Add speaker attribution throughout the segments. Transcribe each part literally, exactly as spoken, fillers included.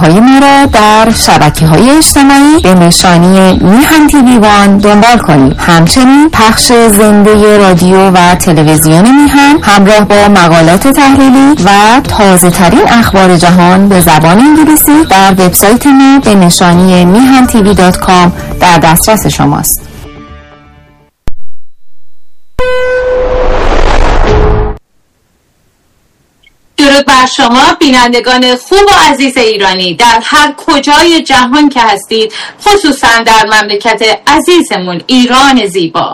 Speaker 1: های ما را در شبکه های اجتماعی به نشانی میهن تیوی وان دنبال کنید. همچنین پخش زنده رادیو و تلویزیون میهن همراه با مقالات تحلیلی و تازه ترین اخبار جهان به زبان انگلیسی در وبسایت ما به نشانی میهن تیوی دات کام در دسترس شماست.
Speaker 2: درود بر شما بینندگان خوب و عزیز ایرانی در هر کجای جهان که هستید، خصوصا در مملکت عزیزمون ایران زیبا.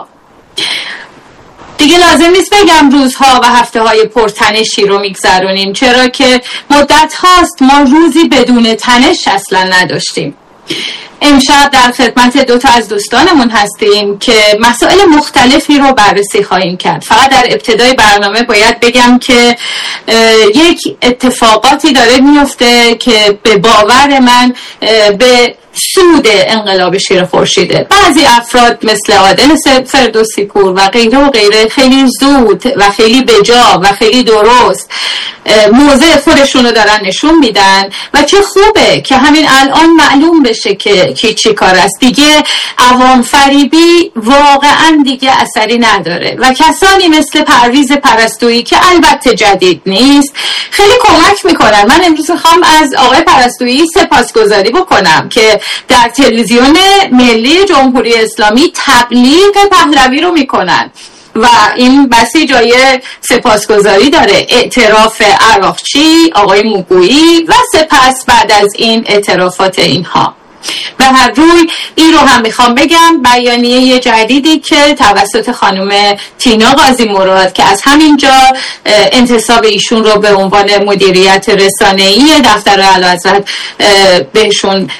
Speaker 2: دیگه لازم نیست بگم روزها و هفته های پرتنشی رو میگذرونیم، چرا که مدت هاست ما روزی بدون تنش اصلا نداشتیم. امشب در خدمت دو تا از دوستانمون هستیم که مسائل مختلفی رو بررسی خواهیم کرد. فقط در ابتدای برنامه باید بگم که یک اتفاقاتی داره میفته که به باور من به سود انقلاب شیر خورشیده. بعضی افراد مثل عادل فردوسی پور و غیره و غیره خیلی زود و خیلی بجا و خیلی درست موضع خودشون رو دارن نشون میدن و چه خوبه که همین الان معلوم بشه که کی چی کار است. دیگه عوام فریبی واقعا دیگه اثری نداره و کسانی مثل پرویز پرستویی که البته جدید نیست خیلی کمک میکنن. من امروز میخوام از آقای پرستویی سپاسگزاری بکنم که در تلویزیون ملی جمهوری اسلامی تبلیغ پهلوی رو میکنن و این بسی جای سپاسگزاری داره. اعتراف عراقچی، آقای موگویی و سپس بعد از این اعترافات اینها. به هر روی این رو هم میخوام بگم، بیانیه جدیدی که توسط خانم تینا قاضی مراد که از همینجا انتصاب ایشون رو به عنوان مدیریت رسانه‌ای دفتر اعلیحضرت بهشون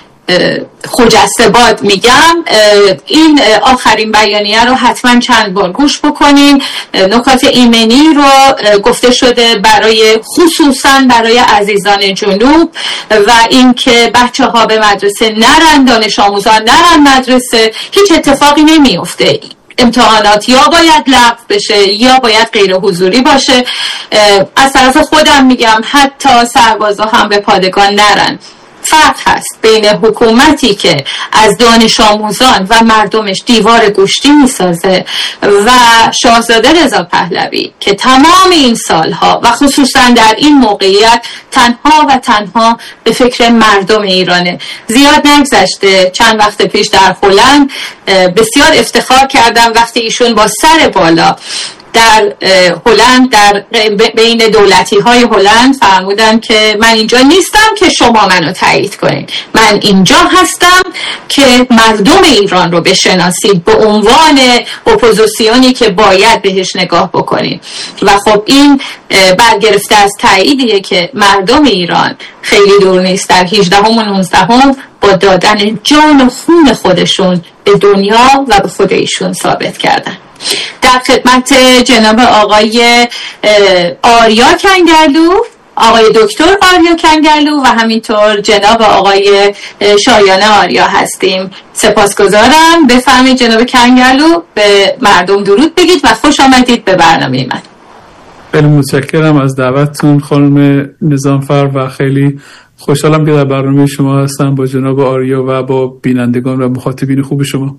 Speaker 2: خجسته باد میگم، این آخرین بیانیه رو حتما چند بار گوش بکنین. نکات ایمنی رو گفته شده برای خصوصا برای عزیزان جنوب و اینکه بچه ها به مدرسه نرن، دانش آموزان نرن مدرسه، هیچ اتفاقی نمیفته. امتحانات یا باید لغو بشه یا باید غیر حضوری باشه. از طرف خودم میگم حتی سربازا هم به پادگان نرن. فرق هست بین حکومتی که از دانش آموزان و مردمش دیوار گوشتی میسازه و شاهزاده رضا پهلوی که تمام این سالها و خصوصا در این موقعیت تنها و تنها به فکر مردم ایرانه. زیاد نگذشته چند وقت پیش در هلند بسیار افتخار کردم وقتی ایشون با سر بالا در هلند در بین دولتی های هلند فرمودن که من اینجا نیستم که شما منو تایید کنید، من اینجا هستم که مردم ایران رو بشناسید به عنوان اپوزیسیونی که باید بهش نگاه بکنید. و خب این برگرفته از تاییدیه که مردم ایران خیلی دور نیست در هجدهم و نوزدهم با دادن جان و خون خودشون به دنیا و به خود ایشون ثابت کردن. در خدمت جناب آقای آریا کنگرلو، آقای دکتر آریا کنگرلو و همینطور جناب آقای شایانه آریا هستیم. سپاسگزارم. بفرمایید جناب کنگرلو به مردم درود بگید و خوش آمدید به برنامه من.
Speaker 3: خیلی متشکرم از دعوتتون خانم نظامفر و خیلی خوشحالم که در برنامه شما هستم با جناب آریا و با بینندگان و مخاطبین خوب شما.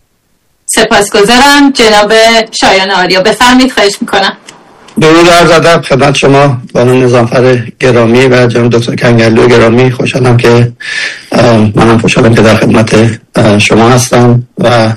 Speaker 2: سپاسگزارم. جناب شایان آریا بفرمایید. خواهش میکنم.
Speaker 4: درود عرض ادب خدمت شما بانو نظامفر گرامی و جناب دکتر کنگرلو گرامی. خوشحالم که منم خوشحالم که در خدمت شما هستم و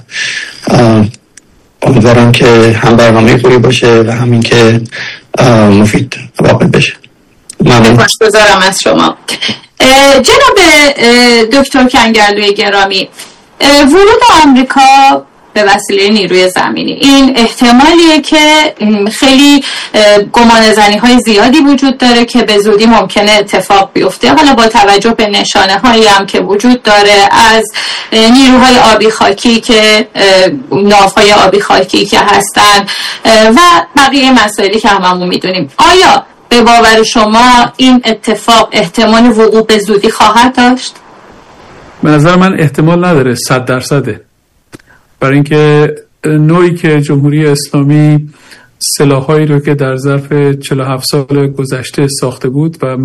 Speaker 4: امیدوارم که هم برنامه خوبی باشه و همین که مفید واقع بشه. ممنون.
Speaker 2: سپاسگزارم از شما. جناب دکتر کنگرلو گرامی، ورود آمریکا به وسیله نیروی زمینی این احتمالیه که خیلی گمانه‌زنی های زیادی وجود داره که به زودی ممکنه اتفاق بیفته. حالا با توجه به نشانه هایی هم که وجود داره از نیروهای آبی خاکی که ناوهای آبی خاکی که هستن و بقیه مسائلی که هممون میدونیم، آیا به باور شما این اتفاق احتمال وقوع به زودی خواهد داشت؟
Speaker 3: به نظر من احتمال نداره، صد درصده. برای اینکه نوعی که جمهوری اسلامی سلاح‌هایی رو که در ظرف چهل و هفت سال گذشته ساخته بود و